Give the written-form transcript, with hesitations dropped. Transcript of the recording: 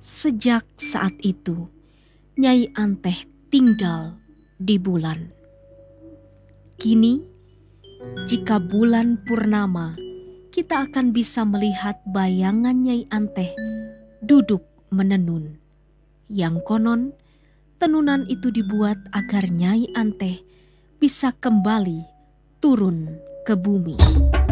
Sejak saat itu, Nyai Anteh tinggal di bulan. Kini, jika bulan purnama, kita akan bisa melihat bayangan Nyai Anteh duduk menenun. Yang konon, tenunan itu dibuat agar Nyai Anteh bisa kembali turun ke bumi.